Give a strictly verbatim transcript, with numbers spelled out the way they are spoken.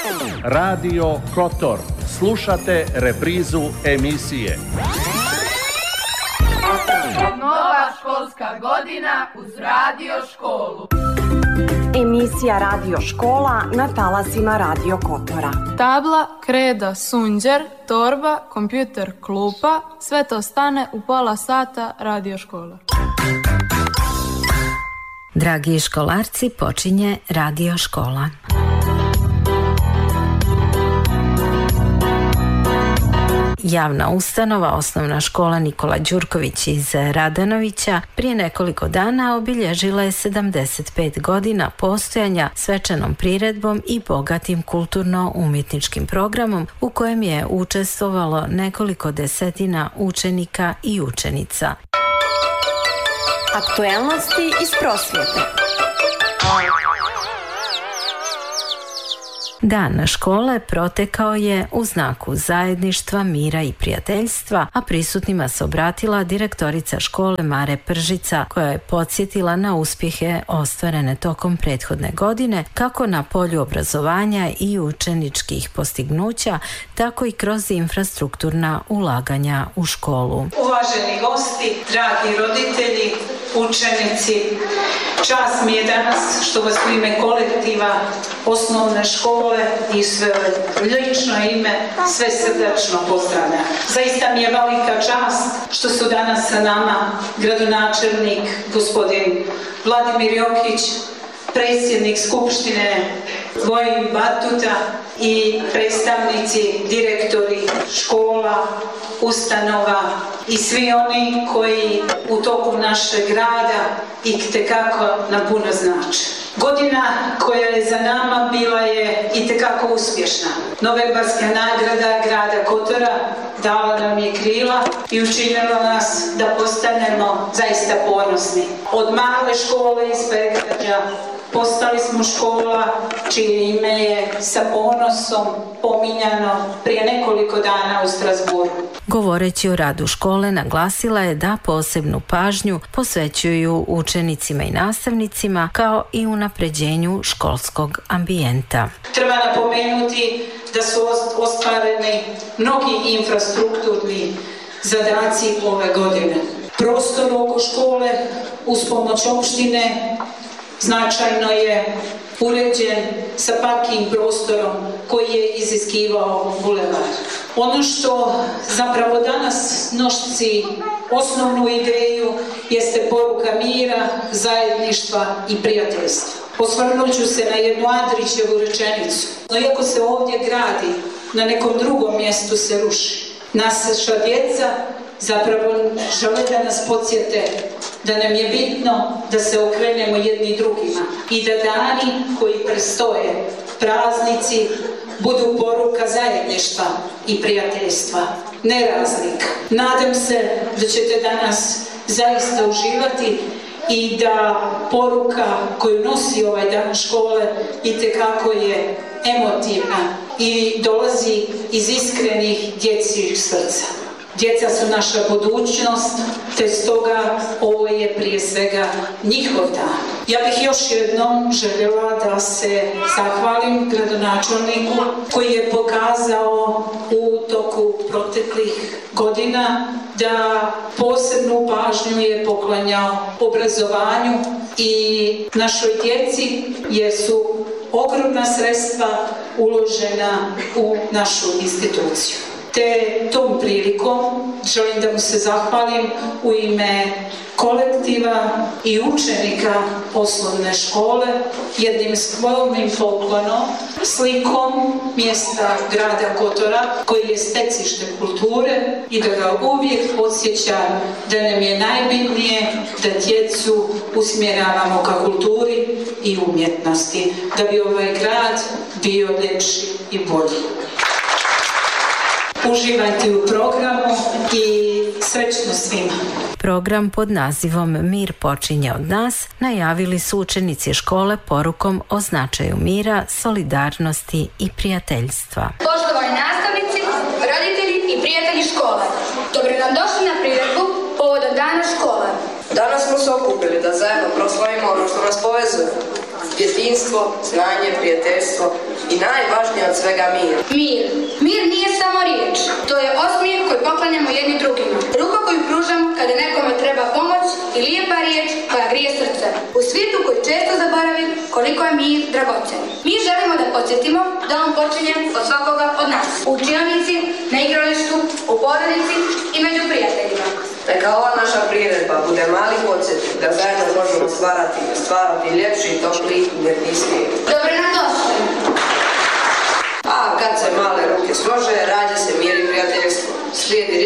Radio Kotor. Slušate reprizu emisije. Nova školska godina uz Radio Školu. Emisija Radio Škola na talasima Radio Kotora. Tabla, kreda, sunđer, torba, kompjuter, klupa, sve to stane u pola sata Radio Škola. Dragi školarci, počinje Radio Škola. Javna ustanova Osnovna škola Nikola Đurković iz Radanovića prije nekoliko dana obilježila je sedamdeset pet godina postojanja svečanom priredbom i bogatim kulturno-umjetničkim programom u kojem je učestvovalo nekoliko desetina učenika i učenica. Aktuelnosti iz prosvjete. Dan škole protekao je u znaku zajedništva, mira i prijateljstva, a prisutnima se obratila direktorica škole Mare Pržica, koja je podsjetila na uspjehe ostvarene tokom prethodne godine, kako na polju obrazovanja i učeničkih postignuća, tako i kroz infrastrukturna ulaganja u školu. Uvaženi gosti, dragi roditelji, učenici, čast mi je danas što vas u ime kolektiva osnovne škole i sve lično ime sve srdačno pozdravljam. Zaista mi je velika čast što su danas sa nama gradonačelnik gospodin Vladimir Jokić, predsjednik Skupštine Vojin Batuta i predstavnici, direktori škola, ustanova i svi oni koji u toku našeg rada itekako nam puno znače. Godina koja je za nama bila je itekako uspješna. Novembarska nagrada grada Kotora dala nam je krila i učinila nas da postanemo zaista ponosni. Od male škole iz Pergrađa postali smo škola čije ime je sa ponosom pominjano prije nekoliko dana u Strasbourgu. Govoreći o radu škole, naglasila je da posebnu pažnju posvećuju učenicima i nastavnicima, kao i unapređenju školskog ambijenta. Treba napomenuti da su ostvareni mnogi infrastrukturni zadaci ove godine. Prostor oko škole uz pomoć opštine značajno je uređen sa parking prostorom koji je iziskivao bulevar. Ono što zapravo danas nosi osnovnu ideju jeste poruka mira, zajedništva i prijateljstva. Osvrnut ću se na jednu Andrićevu rečenicu. No iako se ovdje gradi, na nekom drugom mjestu se ruši. Naša djeca zapravo žele da nas podsjete da nam je bitno da se okrenemo jedni drugima i da dani koji prestoje, praznici, budu poruka zajedništva i prijateljstva, ne razlika. Nadam se da ćete danas zaista uživati i da poruka koju nosi ovaj dan škole itekako je emotivna i dolazi iz iskrenih dječjih srca. Djeca su naša budućnost, te stoga ovo je prije svega njihov dan. Ja bih još jednom željela da se zahvalim gradonačelniku koji je pokazao u toku proteklih godina da posebnu pažnju je poklanjao obrazovanju i našoj djeci, jer su ogromna sredstva uložena u našu instituciju. Te tom prilikom želim da mu se zahvalim u ime kolektiva i učenika osnovne škole jednim skromnim poklonom, slikom mjesta grada Kotora koji je stecište kulture i da ga uvijek podsjeća da nam je najbitnije da djecu usmjeravamo ka kulturi i umjetnosti, da bi ovaj grad bio lepši i bolji. Uživajte u programu i srećno svima. Program pod nazivom Mir počinje od nas najavili su učenici škole porukom o značaju mira, solidarnosti i prijateljstva. Poštovani nastavnici, roditelji i prijatelji škole, dobro nam došli na priredbu povodom dana škole. Danas smo se okupili da zajedno proslavimo ono što nas povezuje. Djetinjstvo, znanje, prijateljstvo i najvažnije od svega mir. Mir. Mir nije samo riječ. To je osmijeh koji poklanjamo jedni drugima. Ruka koju pružamo kada nekome treba pomoć i lijepa riječ koja grije srce. U svijetu koji često zaboravi koliko je mir dragocen. Mi želimo da podsjetimo da on počinje od svakoga od nas. U učionici, na igralištu, u porodici i među prijateljima. Neka ova naša priredba bude mali podsjetnik da zajedno možemo stvarati, stvarati ljepši i topliji i mirniji svijet. Dobro nam došli. A kad se male ruke slože, rađa se mir i prijateljstvo. Slijedi